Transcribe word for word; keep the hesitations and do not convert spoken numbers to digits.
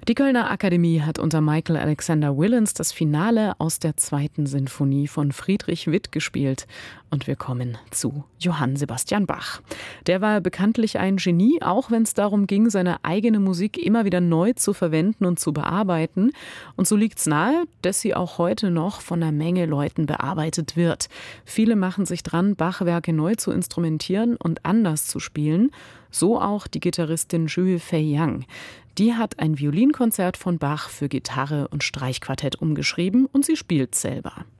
Die Kölner Akademie hat unter Michael Alexander Willens das Finale aus der zweiten Sinfonie von Friedrich Witt gespielt. Und wir kommen zu Johann Sebastian Bach. Der war bekanntlich ein Genie, auch wenn es darum ging, seine eigene Musik immer wieder neu zu verwenden und zu bearbeiten. Und so liegt es nahe, dass sie auch heute noch von einer Menge Leuten bearbeitet wird. Viele machen sich dran, Bach-Werke neu zu instrumentieren und anders zu spielen. So auch die Gitarristin Zhu Feiyang. Die hat ein Violinkonzert von Bach für Gitarre und Streichquartett umgeschrieben und sie spielt selber.